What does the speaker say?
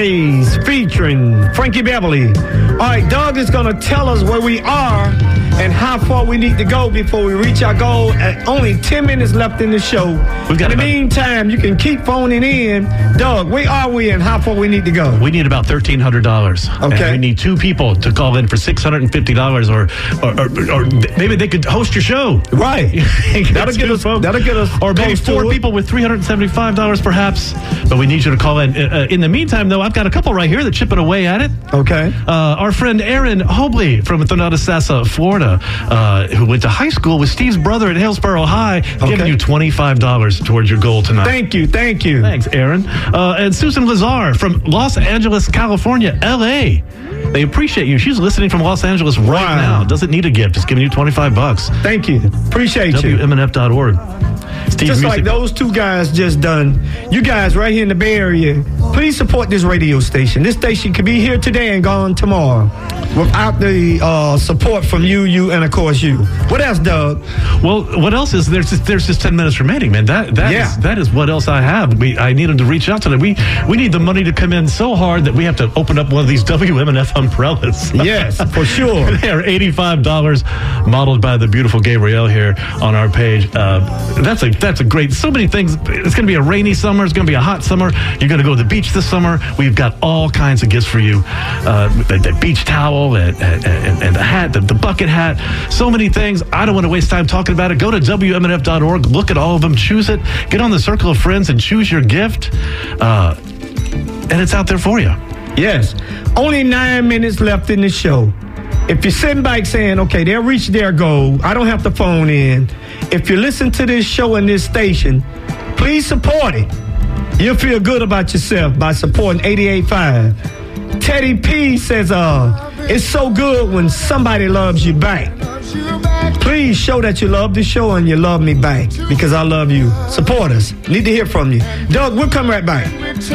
Days featuring Frankie Beverly. All right, Doug is going to tell us where we are and how far we need to go before we reach our goal. At only 10 minutes left in the show. In the meantime, you can keep phoning in. Doug, where are we and how far we need to go? We need about $1,300. Okay. And we need 2 people to call in for $650 or maybe they could host your show. Right. That'll get us. Or maybe 4 people with $375 perhaps. But we need you to call in. In the meantime, though, I've got a couple right here that chipping away at it. Okay. Our friend Aaron Hobley from Tonawanda, Florida, who went to high school with Steve's brother at Hillsborough High, giving you $25 towards your goal tonight. Thank you. Thanks, Aaron. And Susan Lazar from Los Angeles, California, L.A. They appreciate you. She's listening from Los Angeles right now. Doesn't need a gift. Just giving you $25. Thank you. Appreciate you. WMNF.org. Just like those 2 guys just done. You guys right here in the Bay Area, please support this radio station. This station could be here today and gone tomorrow without the support from you, and of course you. What else, Doug? Well, what else is there's just 10 minutes remaining, man. That is what else I have. I need them to reach out to them. We need the money to come in so hard that we have to open up one of these WMNF umbrellas. Yes, for sure. They're $85, modeled by the beautiful Gabrielle here on our page. That's a great, so many things. It's going to be a rainy summer. It's going to be a hot summer. You're going to go to the beach this summer. We've got all kinds of gifts for you. The beach towel and the hat, the bucket hat, so many things. I don't want to waste time talking about it. Go to WMNF.org, look at all of them, choose it, get on the circle of friends and choose your gift. And it's out there for you. Yes. Only 9 minutes left in the show. If you're sitting back saying, okay, they'll reach their goal, I don't have to phone in. If you listen to this show and this station, please support it. You'll feel good about yourself by supporting 88.5. Teddy P says, it's so good when somebody loves you back. Please show that you love the show and you love me back because I love you. Support us. Need to hear from you. Doug, we'll come right back.